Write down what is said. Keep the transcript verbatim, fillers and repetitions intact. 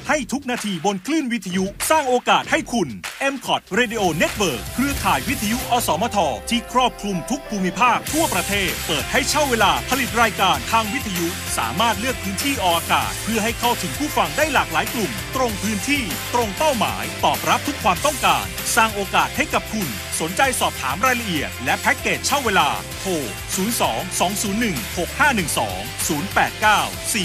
ให้ทุกนาทีบนคลื่นวิทยุสร้างโอกาสให้คุณ เอ็ม คอท Radio Network เครือข่ายวิทยุอสมทที่ครอบคลุมทุกภูมิภาคทั่วประเทศเปิดให้เช่าเวลาผลิตรายการทางวิทยุสามารถเลือกพื้นที่ออกอากาศเพื่อให้เข้าถึงผู้ฟังได้หลากหลายกลุ่มตรงพื้นที่ตรงเป้าหมายตอบรับทุกความต้องการสร้างโอกาสให้กับคุณสนใจสอบถามรายละเอียดและแพ็กเกจเช่าเวลาโทรศูนย์ สอง สอง ศูนย์ หนึ่ง หก ห้า หนึ่ง สอง ศูนย์ แปด เก้า สี่